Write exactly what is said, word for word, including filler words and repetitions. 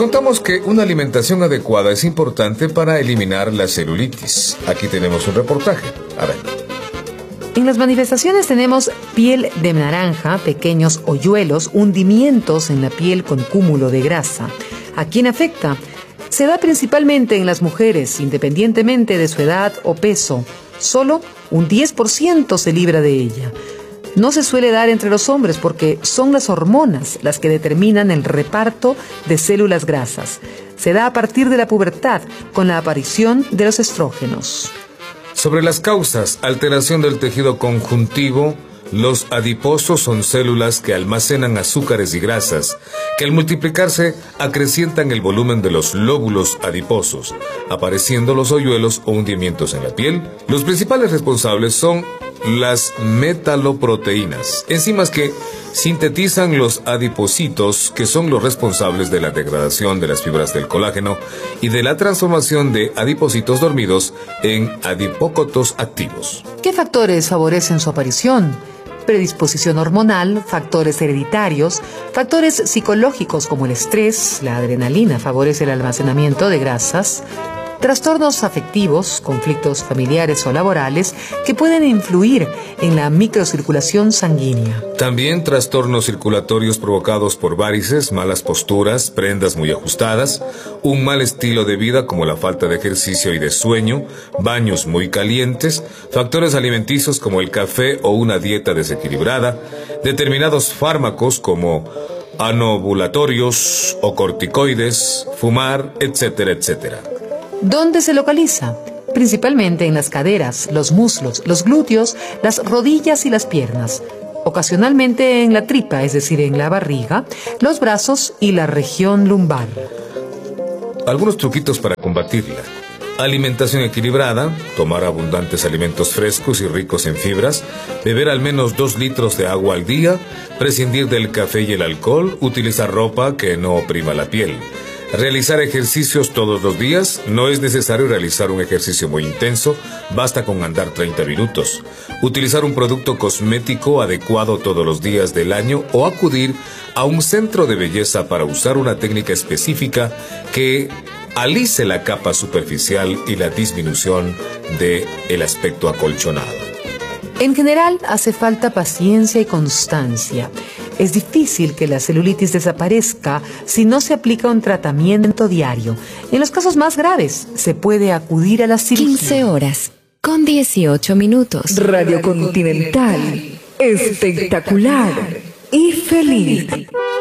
contamos que una alimentación adecuada es importante para eliminar la celulitis. Aquí tenemos un reportaje. A ver. En las manifestaciones tenemos piel de naranja, pequeños hoyuelos, hundimientos en la piel con cúmulo de grasa. ¿A quién afecta? Se da principalmente en las mujeres, independientemente de su edad o peso. Solo un diez por ciento se libra de ella. No se suele dar entre los hombres porque son las hormonas las que determinan el reparto de células grasas. Se da a partir de la pubertad, con la aparición de los estrógenos. Sobre las causas, alteración del tejido conjuntivo. Los adiposos son células que almacenan azúcares y grasas, que al multiplicarse acrecientan el volumen de los lóbulos adiposos, apareciendo los hoyuelos o hundimientos en la piel. Los principales responsables son las metaloproteínas, enzimas que sintetizan los adipocitos, que son los responsables de la degradación de las fibras del colágeno y de la transformación de adipocitos dormidos en adipócotos activos. ¿Qué factores favorecen su aparición? Predisposición hormonal, factores hereditarios, factores psicológicos como el estrés, la adrenalina favorece el almacenamiento de grasas, trastornos afectivos, conflictos familiares o laborales que pueden influir en la microcirculación sanguínea. También trastornos circulatorios provocados por varices, malas posturas, prendas muy ajustadas, un mal estilo de vida como la falta de ejercicio y de sueño, baños muy calientes, factores alimenticios como el café o una dieta desequilibrada, determinados fármacos como anovulatorios o corticoides, fumar, etcétera, etcétera. ¿Dónde se localiza? Principalmente en las caderas, los muslos, los glúteos, las rodillas y las piernas. Ocasionalmente en la tripa, es decir, en la barriga, los brazos y la región lumbar. Algunos truquitos para combatirla. Alimentación equilibrada, tomar abundantes alimentos frescos y ricos en fibras, beber al menos dos litros de agua al día, prescindir del café y el alcohol, utilizar ropa que no oprima la piel. Realizar ejercicios todos los días. No es necesario realizar un ejercicio muy intenso, basta con andar treinta minutos. Utilizar un producto cosmético adecuado todos los días del año o acudir a un centro de belleza para usar una técnica específica que alice la capa superficial y la disminución del aspecto acolchonado. En general, hace falta paciencia y constancia. Es difícil que la celulitis desaparezca si no se aplica un tratamiento diario. En los casos más graves, se puede acudir a la cirugía. quince horas con dieciocho minutos. Radio Continental, espectacular y feliz.